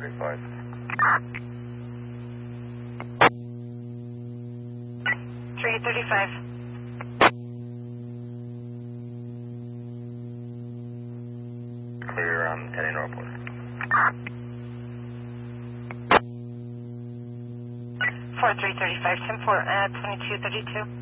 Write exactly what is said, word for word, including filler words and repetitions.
thirty-five. three thirty-five. Clear, I'm heading northward. four three thirty-five, ten four, uh, twenty-two thirty-two.